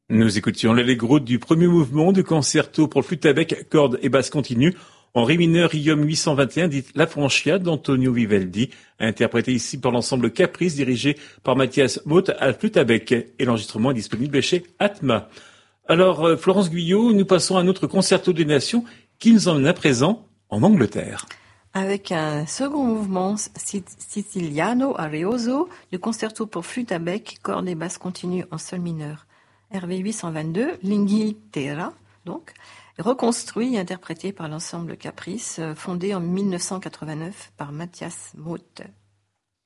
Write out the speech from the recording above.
Nous écoutions l'allegro du premier mouvement du concerto pour flûte à bec, cordes et basse continue en ré mineur Ium 821 dit La Francia d'Antonio Vivaldi, interprété ici par l'ensemble Caprice dirigé par Mathias Moth à flûte à bec. Et l'enregistrement est disponible chez Atma. Alors, Florence Guyot, nous passons à notre concerto des nations qui nous emmène à présent en Angleterre. Avec un second mouvement Siciliano Arioso, le concerto pour flûte à bec, cordes et basse continue en sol mineur. RV 822, l'Inghilterra, donc, reconstruit et interprété par l'ensemble Caprice, fondé en 1989 par Mathias Moth.